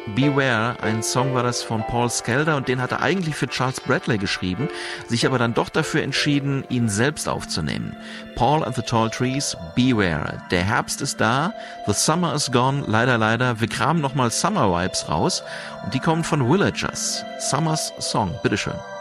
Beware, ein Song war das von Paul Skelder und den hat er eigentlich für Charles Bradley geschrieben, sich aber dann doch dafür entschieden, ihn selbst aufzunehmen. Paul and the Tall Trees, Beware. Der Herbst ist da, the summer is gone, leider, leider. Wir kramen nochmal Summer Vibes raus und die kommen von Villagers. Summer's Song, bitteschön.